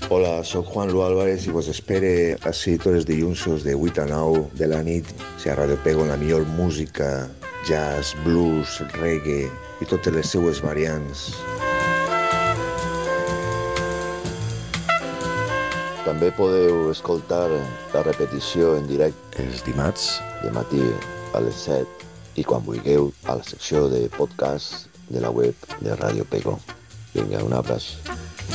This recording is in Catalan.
Hola, sóc Juan Lu Álvarez i vos espere així tots els dilluns de 8 a 9 de la nit a Radio Pego amb la millor música, jazz, blues, reggae i totes les seues variants. També podeu escoltar la repetició en directe Els dimarts. de matí a les 7 i quan vulgueu a la secció de podcast de la web de Radio Pego. Vinga, un abraç.